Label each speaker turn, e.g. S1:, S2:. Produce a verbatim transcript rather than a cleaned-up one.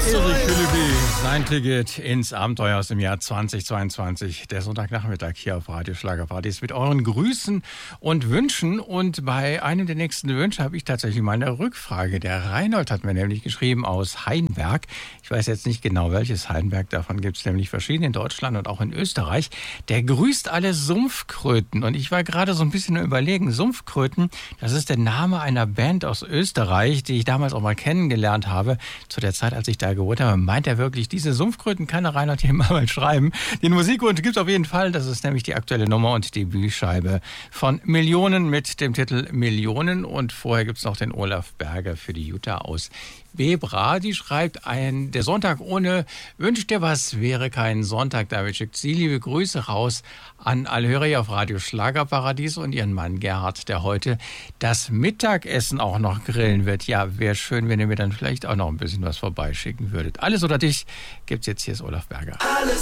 S1: Erik Philippi, sein Ticket ins Abenteuer aus dem Jahr zweitausendzweiundzwanzig. Der Sonntagnachmittag hier auf Radio Schlagerpartys mit euren Grüßen und Wünschen. Und bei einem der nächsten Wünsche habe ich tatsächlich mal eine Rückfrage. Der Reinhold hat mir nämlich geschrieben aus Heinberg. Ich weiß jetzt nicht genau, welches Heinberg. Davon gibt es nämlich verschiedene in Deutschland und auch in Österreich. Der grüßt alle Sumpfkröten. Und ich war gerade so ein bisschen überlegen. Sumpfkröten, das ist der Name einer Band aus Österreich, die ich damals auch mal kennengelernt habe. Zu der Zeit, als ich da gewohnt habe, meint er wirklich, diese Sumpfkröten kann der Reinhard hier mal schreiben. Den Musikwunsch gibt es auf jeden Fall. Das ist nämlich die aktuelle Nummer und Debütscheibe von Millionen mit dem Titel Millionen. Und vorher gibt es noch den Olaf Berger für die Jutta aus Bebra. Die schreibt ein, der Sonntag ohne wünscht dir was, wäre kein Sonntag. Damit schickt sie liebe Grüße raus an alle Hörer hier auf Radio Schlagerparadies und ihren Mann Gerhard, der heute das Mittagessen auch noch grillen wird. Ja, wäre schön, wenn ihr mir dann vielleicht auch noch ein bisschen was vorbeischicken würdet. Alles oder dich gibt's jetzt. Hier ist Olaf Berger.
S2: Alles